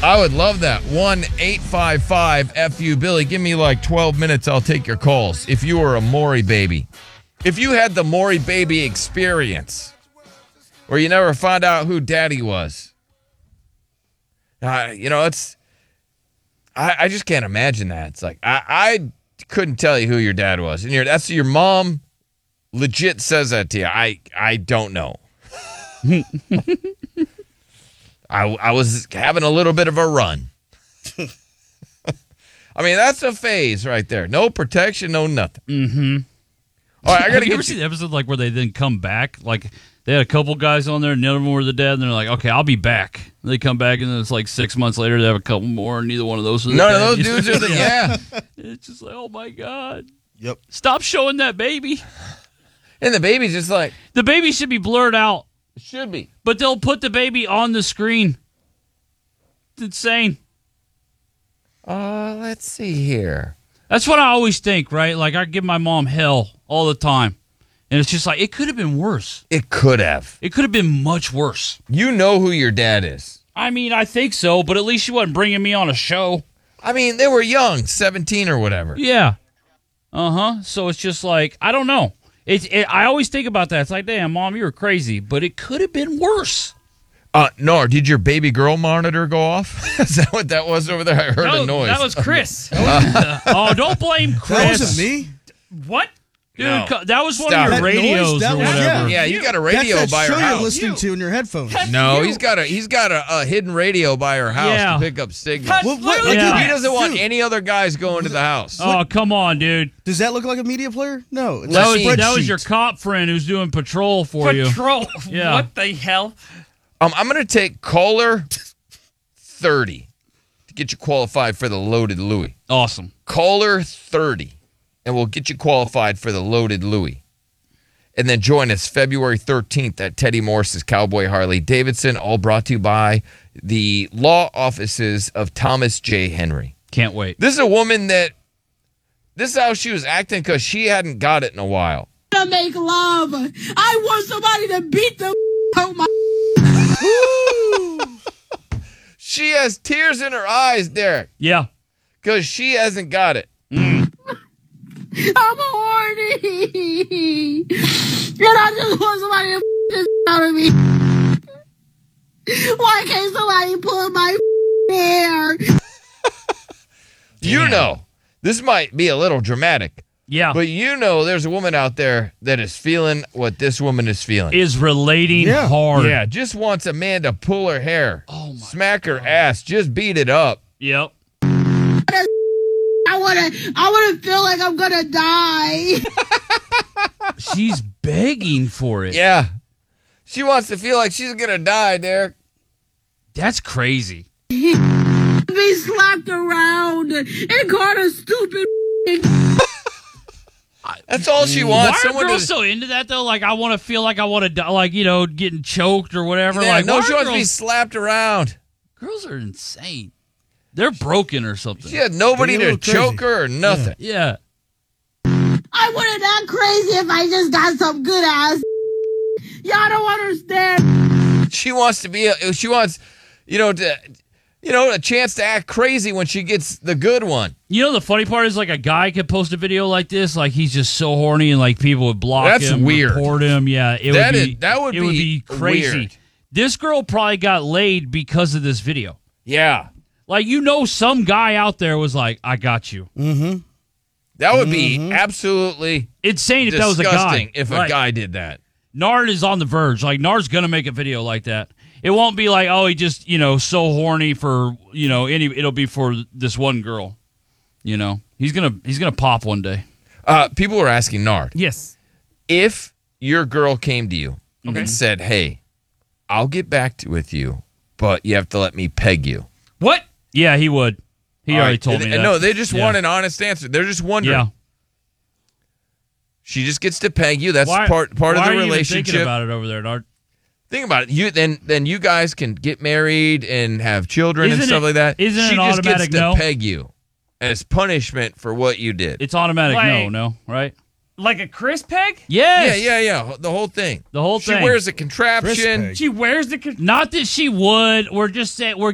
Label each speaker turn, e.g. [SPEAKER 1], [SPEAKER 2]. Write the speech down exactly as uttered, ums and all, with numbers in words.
[SPEAKER 1] I would love that. one eight five five F U Billy. Give me like twelve minutes. I'll take your calls. If you were a Maury baby. If you had the Maury baby experience where you never found out who daddy was. Uh, you know, it's... I, I just can't imagine that. It's like, I, I couldn't tell you who your dad was. And your that's your mom legit says that to you. I, I don't know. I, I was having a little bit of a run. I mean, that's a phase right there. No protection, no nothing.
[SPEAKER 2] Mm-hmm.
[SPEAKER 1] All right, I gotta
[SPEAKER 2] Have you
[SPEAKER 1] get
[SPEAKER 2] ever
[SPEAKER 1] you.
[SPEAKER 2] seen the episode like where they then come back? Like they had a couple guys on there, and none of them were the dad, and they're like, "Okay, I'll be back." And they come back, and then it's like six months later, they have a couple more, and neither one of those. Are the
[SPEAKER 1] None
[SPEAKER 2] dad.
[SPEAKER 1] of those dudes are the yeah.
[SPEAKER 2] It's just like, oh my god.
[SPEAKER 3] Yep.
[SPEAKER 2] Stop showing that baby.
[SPEAKER 1] And the baby's just like,
[SPEAKER 2] The baby should be blurred out,
[SPEAKER 1] it should be.
[SPEAKER 2] but they'll put the baby on the screen. It's insane.
[SPEAKER 1] Uh, let's see here.
[SPEAKER 2] That's what I always think, right? Like, I give my mom hell all the time. And it's just like, it could have been worse.
[SPEAKER 1] It could have.
[SPEAKER 2] It could have been much worse.
[SPEAKER 1] You know who your dad is.
[SPEAKER 2] I mean, I think so, but at least she wasn't bringing me on a show.
[SPEAKER 1] I mean, they were young, seventeen or whatever.
[SPEAKER 2] Yeah. Uh-huh. So it's just like, I don't know. It's, it, I always think about that. It's like, damn, Mom, you were crazy, but it could have been worse.
[SPEAKER 1] Uh, no, did your baby girl monitor go off? Is that what that was over there? I heard
[SPEAKER 4] No,
[SPEAKER 1] a noise.
[SPEAKER 4] that was Chris.
[SPEAKER 2] Oh, don't blame Chris.
[SPEAKER 3] That wasn't me.
[SPEAKER 4] What?
[SPEAKER 2] Dude,
[SPEAKER 1] No.
[SPEAKER 2] co- that was one
[SPEAKER 1] Stop.
[SPEAKER 2] of
[SPEAKER 3] That
[SPEAKER 2] your radios
[SPEAKER 3] noise, that
[SPEAKER 2] or
[SPEAKER 3] was-
[SPEAKER 2] whatever.
[SPEAKER 1] yeah, you got a radio
[SPEAKER 3] That's that
[SPEAKER 1] by
[SPEAKER 3] show
[SPEAKER 1] her
[SPEAKER 3] you're
[SPEAKER 1] house.
[SPEAKER 3] listening
[SPEAKER 4] You.
[SPEAKER 3] to in your headphones.
[SPEAKER 1] No,
[SPEAKER 4] You.
[SPEAKER 1] he's got a he's got a, a hidden radio by her house
[SPEAKER 2] Yeah.
[SPEAKER 1] to pick up signals.
[SPEAKER 4] That's
[SPEAKER 3] What- what-
[SPEAKER 4] literally
[SPEAKER 2] Yeah.
[SPEAKER 4] Chris.
[SPEAKER 1] He doesn't want
[SPEAKER 3] Dude.
[SPEAKER 1] any other guys going to the house.
[SPEAKER 2] Oh, come on, dude.
[SPEAKER 3] Does that look like a media player? No. It's
[SPEAKER 2] That
[SPEAKER 3] a
[SPEAKER 2] was,
[SPEAKER 3] spreadsheet.
[SPEAKER 2] that was your cop friend who's doing patrol for you.
[SPEAKER 4] Patrol.
[SPEAKER 2] Yeah.
[SPEAKER 4] What the hell?
[SPEAKER 1] Um, I'm going to take caller thirty to get you qualified for the Loaded Louie.
[SPEAKER 2] Awesome.
[SPEAKER 1] Caller thirty, and we'll get you qualified for the Loaded Louie. And then join us February thirteenth at Teddy Morris's Cowboy Harley Davidson, all brought to you by the law offices of Thomas J. Henry.
[SPEAKER 2] Can't wait.
[SPEAKER 1] This is a woman that, this is how she was acting because she hadn't got it in a while.
[SPEAKER 5] To make love. I want somebody to beat the out my.
[SPEAKER 1] She has tears in her eyes, Derek,
[SPEAKER 2] Yeah.
[SPEAKER 1] because she hasn't got it.
[SPEAKER 5] I'm horny. And I just want somebody to this out of me. Why can't somebody pull my hair?
[SPEAKER 1] You know, this might be a little dramatic,
[SPEAKER 2] Yeah.
[SPEAKER 1] but you know there's a woman out there that is feeling what this woman is feeling.
[SPEAKER 2] Is relating
[SPEAKER 3] Yeah.
[SPEAKER 2] hard.
[SPEAKER 1] Yeah, just wants a man to pull her hair,
[SPEAKER 2] Oh, my
[SPEAKER 1] smack her ass, just beat it up.
[SPEAKER 2] Yep.
[SPEAKER 5] I wanna I wanna feel like I'm gonna die.
[SPEAKER 2] She's begging for it.
[SPEAKER 1] Yeah. She wants to feel like she's going to die, Derek.
[SPEAKER 2] That's crazy.
[SPEAKER 5] Be slapped around and called a stupid.
[SPEAKER 1] That's all she
[SPEAKER 2] Why
[SPEAKER 1] wants.
[SPEAKER 2] are
[SPEAKER 1] Someone
[SPEAKER 2] girls
[SPEAKER 1] to,
[SPEAKER 2] so into that, though? Like, I want to feel like I want to die, like, you know, getting choked or whatever.
[SPEAKER 1] yeah,
[SPEAKER 2] like,
[SPEAKER 1] no,
[SPEAKER 2] why
[SPEAKER 1] she
[SPEAKER 2] are
[SPEAKER 1] wants to be
[SPEAKER 2] girls,
[SPEAKER 1] slapped around.
[SPEAKER 2] girls are insane. They're broken or something.
[SPEAKER 1] She had nobody
[SPEAKER 3] They're a
[SPEAKER 1] to
[SPEAKER 3] little
[SPEAKER 1] choke
[SPEAKER 3] crazy.
[SPEAKER 1] her or nothing.
[SPEAKER 2] Yeah.
[SPEAKER 5] I wouldn't act crazy if I just got some good ass. Y'all don't understand.
[SPEAKER 1] She wants to be, a, she wants, you know, to, you know, a chance to act crazy when she gets the good one.
[SPEAKER 2] You know, the funny part is, like, a guy could post a video like this, like, he's just so horny, and, like, people would block
[SPEAKER 1] That's
[SPEAKER 2] him,
[SPEAKER 1] weird.
[SPEAKER 2] report him. Yeah, it
[SPEAKER 1] That
[SPEAKER 2] would
[SPEAKER 1] is-
[SPEAKER 2] be,
[SPEAKER 1] that would
[SPEAKER 2] it
[SPEAKER 1] be
[SPEAKER 2] would be crazy.
[SPEAKER 1] weird.
[SPEAKER 2] This girl probably got laid because of this video.
[SPEAKER 1] Yeah.
[SPEAKER 2] Like, you know, some guy out there was like, I got you.
[SPEAKER 3] Mm-hmm.
[SPEAKER 1] That would be absolutely
[SPEAKER 2] Insane if that was a guy.
[SPEAKER 1] disgusting if a
[SPEAKER 2] Right.
[SPEAKER 1] guy did that.
[SPEAKER 2] Nard is on the verge. Like, Nard's going to make a video like that. It won't be like, oh, he just, you know, so horny for, you know, any. It'll be for this one girl. You know, he's going to he's gonna pop one day.
[SPEAKER 1] Uh, people were asking Nard,
[SPEAKER 4] Yes.
[SPEAKER 1] if your girl came to you and said, hey, I'll get back to, with you, but you have to let me peg you.
[SPEAKER 4] What?
[SPEAKER 2] Yeah, he would. He
[SPEAKER 1] All
[SPEAKER 2] already
[SPEAKER 1] right.
[SPEAKER 2] told me
[SPEAKER 1] And-
[SPEAKER 2] that.
[SPEAKER 1] No, they just
[SPEAKER 2] Yeah.
[SPEAKER 1] want an honest answer. They're just wondering.
[SPEAKER 2] Yeah.
[SPEAKER 1] She just gets to peg you. That's
[SPEAKER 2] Why-
[SPEAKER 1] part part
[SPEAKER 2] why
[SPEAKER 1] of the
[SPEAKER 2] are you even
[SPEAKER 1] relationship.
[SPEAKER 2] thinking about it over there, Nard?
[SPEAKER 1] Think about it. You then then you guys can get married and have children and
[SPEAKER 2] Isn't
[SPEAKER 1] stuff
[SPEAKER 2] it-
[SPEAKER 1] like that.
[SPEAKER 2] isn't it
[SPEAKER 1] she
[SPEAKER 2] an
[SPEAKER 1] just gets
[SPEAKER 2] automatic
[SPEAKER 1] to
[SPEAKER 2] no?
[SPEAKER 1] peg you as punishment for what you did.
[SPEAKER 2] It's automatic. no,
[SPEAKER 4] Like-
[SPEAKER 2] no, right?
[SPEAKER 4] Like a Chris peg?
[SPEAKER 2] Yes.
[SPEAKER 1] Yeah, yeah, yeah. The whole thing.
[SPEAKER 2] The whole
[SPEAKER 1] She
[SPEAKER 2] thing.
[SPEAKER 1] wears a
[SPEAKER 3] Chris
[SPEAKER 1] contraption.
[SPEAKER 3] peg.
[SPEAKER 4] She wears the. Con-
[SPEAKER 2] Not that she would. We're just saying we're